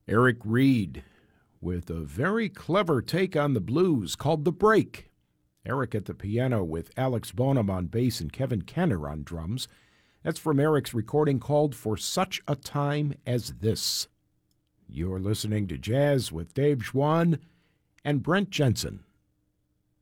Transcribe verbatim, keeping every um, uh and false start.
Eric Reed with a very clever take on the blues called The Break. Eric at the piano with Alex Bonham on bass and Kevin Kenner on drums. That's from Eric's recording called For Such a Time as This. You're listening to Jazz with Dave Schwann and Brent Jensen.